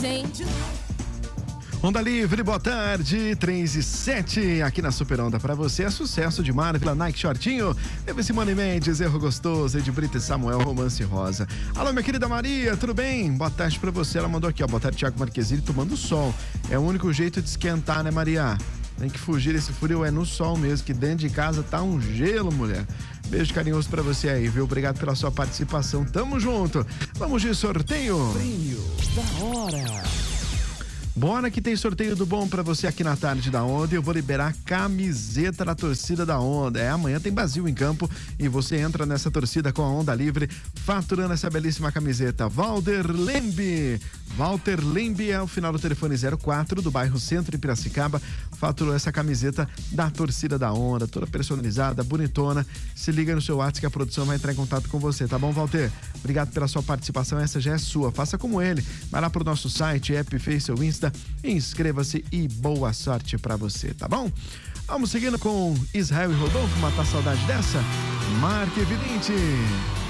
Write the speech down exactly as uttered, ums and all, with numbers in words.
hein? Onda Livre, boa tarde, três e sete, aqui na Super Onda pra você, é sucesso de Marvel, Nike Shortinho, teve Simone Mendes, Erro Gostoso, Ed Brito e Samuel, Romance Rosa. Alô, minha querida Maria, tudo bem? Boa tarde pra você, ela mandou aqui, ó, boa tarde, Thiago Marquezine, tomando sol, é o único jeito de esquentar, né, Maria? Tem que fugir desse frio, é no sol mesmo, que dentro de casa tá um gelo, mulher. Beijo carinhoso pra você aí, viu? Obrigado pela sua participação, tamo junto. Vamos de sorteio. Prêmio da hora. Bora que tem sorteio do bom pra você aqui na tarde da Onda. Eu vou liberar a camiseta da torcida da Onda. É, amanhã tem Brasil em campo e você entra nessa torcida com a Onda Livre, faturando essa belíssima camiseta. Walter Lembe. Walter Lembe é o final do telefone zero quatro do bairro Centro em Piracicaba. Faturou essa camiseta da torcida da Onda, toda personalizada, bonitona. Se liga no seu WhatsApp que a produção vai entrar em contato com você, tá bom, Walter? Obrigado pela sua participação, essa já é sua. Faça como ele. Vai lá pro nosso site, app, Face ou Insta. Inscreva-se e boa sorte pra você, tá bom? Vamos seguindo com Israel e Rodolfo, matar saudade dessa? Marque Evidente.